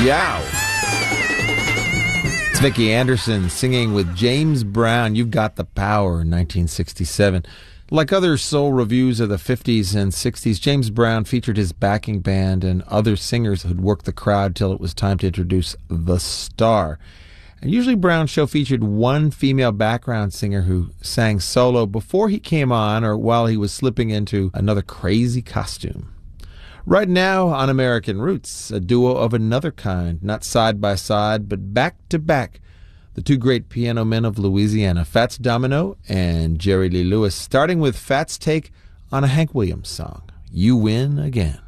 Yow! It's Vicki Anderson singing with James Brown, You've Got the Power, in 1967. Like other soul reviews of the 50s and 60s, James Brown featured his backing band and other singers who'd work the crowd till it was time to introduce the star. And usually Brown's show featured one female background singer who sang solo before he came on or while he was slipping into another crazy costume. Right now on American Roots, a duo of another kind, not side by side, but back to back. The two great piano men of Louisiana, Fats Domino and Jerry Lee Lewis, starting with Fats' take on a Hank Williams song, You Win Again.